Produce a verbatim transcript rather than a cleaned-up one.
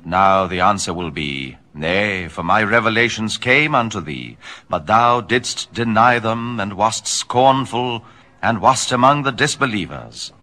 now the answer will be, Nay, for my revelations came unto thee, but thou didst deny them, and wast scornful, and wast among the disbelievers.